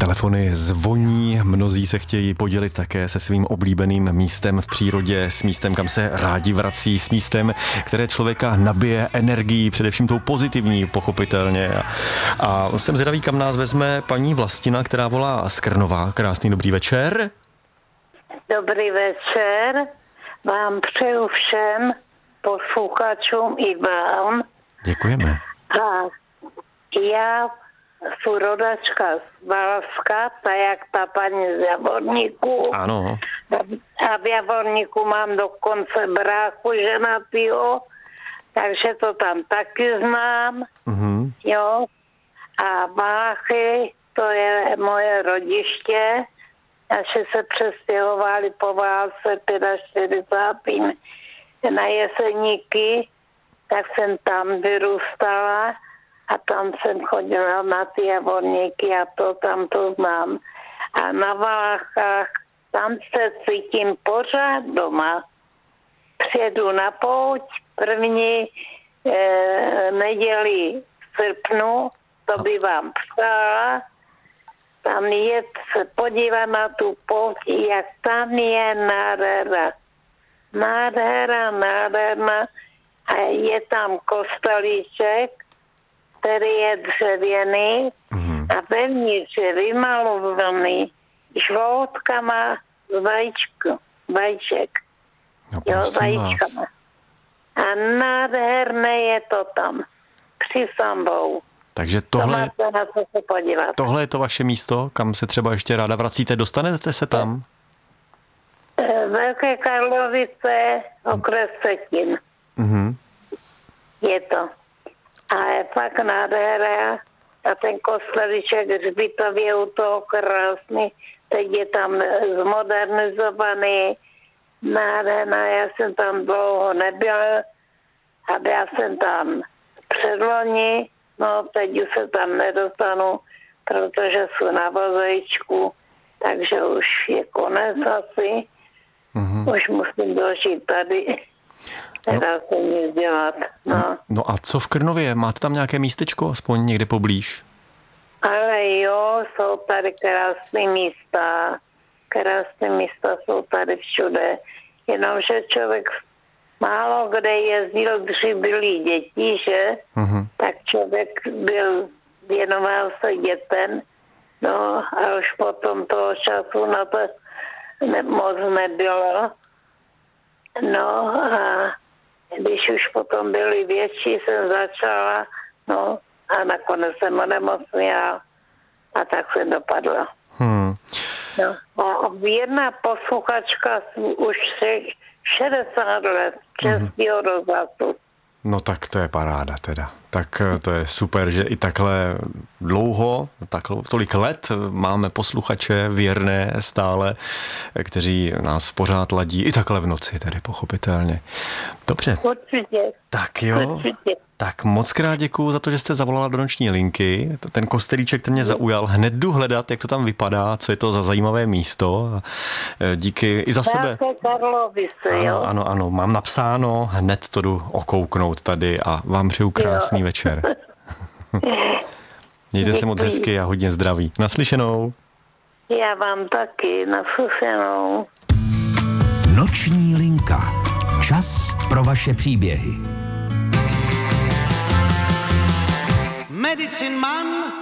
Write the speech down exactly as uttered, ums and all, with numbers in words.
Telefony zvoní, mnozí se chtějí podělit také se svým oblíbeným místem v přírodě, s místem, kam se rádi vrací, s místem, které člověka nabije energií, především tou pozitivní, pochopitelně. A jsem zvědavý, kam nás vezme paní Vlastina, která volá z Krnova. Krásný dobrý večer. Dobrý večer. Vám přeju všem posluchačům i vám. Děkujeme. A já jsem rodačka z Valašska, tak jak ta paní z Javorníku. Ano. A v Javorníku mám dokonce bráchu ženatýho, takže to tam taky znám. Mm-hmm. Jo. A Valachy, to je moje rodiště. Naši se přestěhovali po válce čtyřicátým pátým na Jeseníky, tak jsem tam vyrůstala a tam jsem chodila na ty Javorníky a to tam to znám. A na Valachách tam se cítím pořád doma. Přijedu na pouť první e, neděli v srpnu, to by vám přála. Tam je, se podívám na tu pouť, jak tam je nádhera. Nádhera, nádherná. A je tam kostelíček, který je dřevěný mm. a vevnitř je vymalovaný žloutkama z vajíčku, vajíček. No, jo, vajíčkama. A nádherné je to tam. Při Sambou. Takže tohle, to na co se podívat. Tohle je to vaše místo, kam se třeba ještě ráda vracíte. Dostanete se tam? Velké Karlovice, okres Vsetín. Mm-hmm. Je to. A je fakt nádhera. A ten kostelíček hřbitově u toho krásný. Teď je tam zmodernizovaný. Nádherná. Já jsem tam dlouho nebyla. A já jsem tam předloni. No, teď už se tam nedostanu, protože jsou na vozejčku. Takže už je konec asi. Mm-hmm. Už musím dožít tady. Nedá no. se nic dělat. No. no a co v Krnově? Máte tam nějaké místečko, aspoň někde poblíž? Ale jo, jsou tady krásné místa. Krásné místa jsou tady všude. Jenomže člověk málo kde jezdil, když byli děti, že? Mm-hmm. Tak člověk byl, věnoval se dětem. No a už potom toho času na to ne, moc nebylo. No a když už potom byli větší, jsem začala, no a nakonec jsem onemocněla a tak se dopadla. Hmm. No a jedna posluchačka už šedesát let Českého hmm. rozhlasu. No tak to je paráda teda. Tak to je super, že i takhle dlouho, tak, tolik let máme posluchače věrné stále, kteří nás pořád ladí i takhle v noci, tedy pochopitelně. Dobře. Určitě. Tak jo. Určitě. Tak moc krát děkuju za to, že jste zavolala do noční linky. Ten kostelíček, ten mě zaujal. Hned jdu hledat, jak to tam vypadá, co je to za zajímavé místo. Díky i za sebe. Karlovice, jo. Ano, ano, ano, mám napsáno, hned to jdu okouknout tady a vám přeju krásný jo. večer. Mějte Děkuji. se moc hezky a hodně zdraví. Naslyšenou. Já vám taky, naslyšenou. Noční linka. Čas pro vaše příběhy. Medicine Man